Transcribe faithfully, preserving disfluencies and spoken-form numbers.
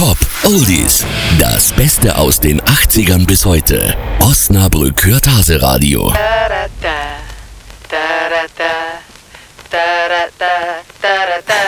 Top Oldies. Das Beste aus den achtzigern bis heute. Osnabrück hört Hase Radio. Da, da, da, da, da, da, da, da, da, da.